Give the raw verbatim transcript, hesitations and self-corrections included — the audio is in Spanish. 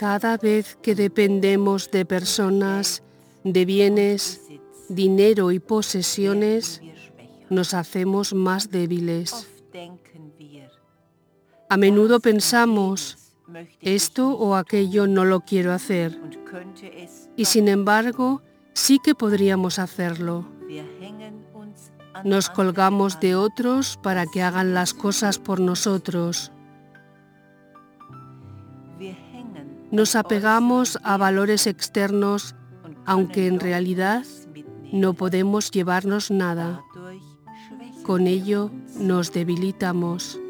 Cada vez que dependemos de personas, de bienes, dinero y posesiones, nos hacemos más débiles. A menudo pensamos, esto o aquello no lo quiero hacer, y sin embargo, sí que podríamos hacerlo. Nos colgamos de otros para que hagan las cosas por nosotros. Nos apegamos a valores externos, aunque en realidad no podemos llevarnos nada. Con ello nos debilitamos.